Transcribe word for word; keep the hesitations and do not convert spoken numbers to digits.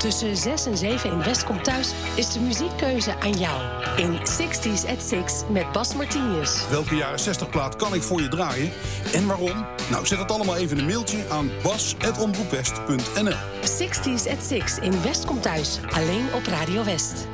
Tussen zes en zeven in West komt thuis is de muziekkeuze aan jou. In sixties at six met Bas Martinius. Welke jaren zestig plaat kan ik voor je draaien en waarom? Nou, zet het allemaal even in een mailtje aan bas at omroep west punt n l. sixties at six in West komt thuis. Alleen op Radio West.